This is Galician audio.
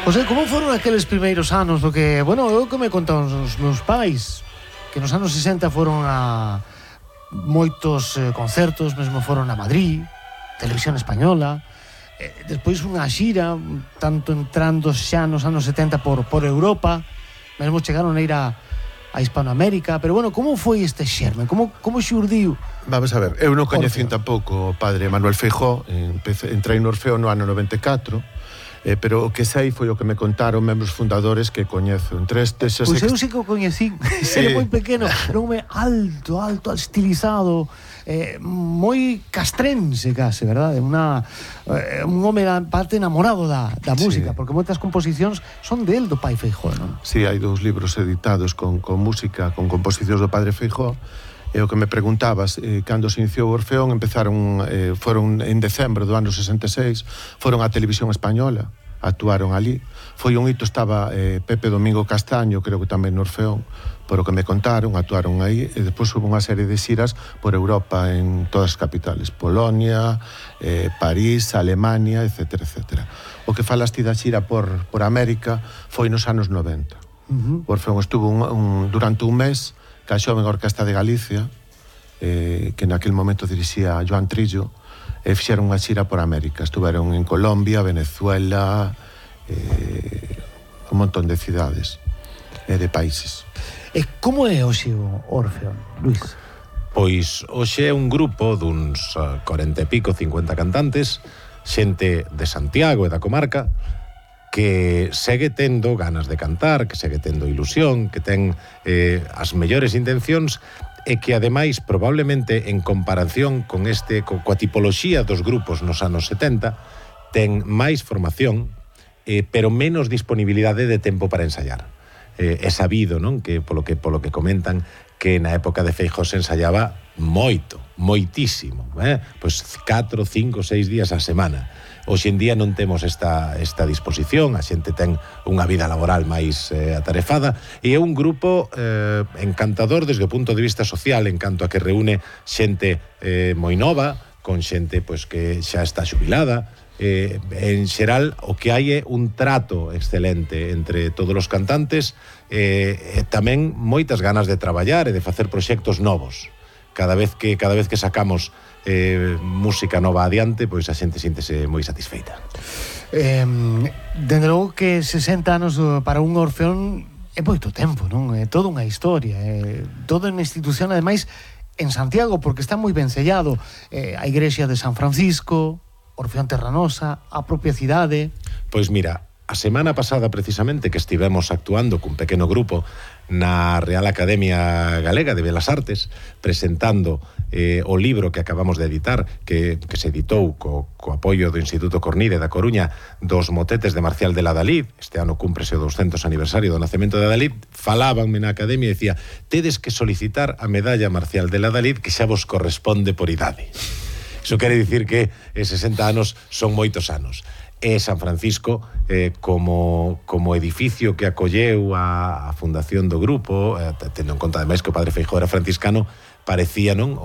José, como foron aqueles primeiros anos do que, bueno, eu que me contaron os meus pais, que nos anos 60 foron a moitos concertos, mesmo foron a Madrid, Televisión Española, despois unha xira, tanto entrando xa nos anos 70 por Europa, mesmo chegaron a ir a Hispanoamérica, pero bueno, como foi este xerme? Como xurdiu? Vamos a ver, eu non coñecín tampouco o padre Manuel Feijóo, entrei no Orfeo no ano 94, pero o que sei foi o que me contaron membros fundadores que coñezo. Entre estes... Pois eu sí que o coñecín, sí. Era moi pequeno, era un home alto, estilizado, moi castrense case, verdade? Un home parte enamorado da música, porque moitas composicións son del do pai Feijóo, non? Sí, hai 2 libros editados con música, con composicións do padre Feijóo. E o que me preguntabas, cando se iniciou o Orfeón, foron en decembro do ano 66, foron á Televisión Española, actuaron ali. Foi un hito, estaba Pepe Domingo Castaño, creo que tamén no Orfeón, por o que me contaron, actuaron aí, e despois hubo unha serie de xiras por Europa, en todas as capitales, Polonia, París, Alemania, etcétera, etcétera. O que falaste da xira por América foi nos anos 90. O Orfeón estuvo durante un mes ca Xoven Orquesta de Galicia, que naquel momento dirixía Joan Trillo, e fixeron unha xira por América. Estuveron en Colombia, Venezuela, un montón de cidades e de países. E como é hoxe o Orfeón, Luís? Pois hoxe é un grupo duns 40 e pico, 50 cantantes, xente de Santiago e da comarca, que segue tendo ganas de cantar, que segue tendo ilusión, que ten as mellores intencións e que, ademais, probablemente en comparación con coa tipoloxía dos grupos nos anos 70, ten máis formación, pero menos disponibilidade de tempo para ensaiar. É sabido, non? Que polo que comentan, que na época de Feijóo se ensaiaba moitísimo, pois 4, 5, 6 días a semana. Hoxe en día non temos esta disposición, a xente ten unha vida laboral máis atarefada, e é un grupo encantador desde o punto de vista social, en canto a que reúne xente moi nova, con xente pois que xa está xubilada. En xeral, o que hai é un trato excelente entre todos os cantantes, e tamén moitas ganas de traballar e de facer proxectos novos. Cada vez que sacamos música nova adiante, pois a xente síntese moi satisfeita. Dende logo que 60 anos para un Orfeón é moito tempo, non? É toda unha historia, toda unha institución, ademais, en Santiago, porque está moi ben sellado. A igrexa de San Francisco, Orfeón Terranosa, a propia cidade. Pois mira, a semana pasada precisamente que estivemos actuando cun pequeno grupo na Real Academia Galega de Belas Artes, presentando o libro que acabamos de editar, que se editou co apoio do Instituto Cornide da Coruña, dos motetes de Marcial de Ladalid. Este ano cúmprese o 200 aniversario do nacemento de Ladalid. Falábanme na academia e decía: tedes que solicitar a medalla Marcial de Ladalid, que xa vos corresponde por idade. Iso quere dicir que 60 anos son moitos anos. E San Francisco, como edificio que acolleu a fundación do grupo, tendo en conta ademais que o padre Feijóo era franciscano, parecía, non,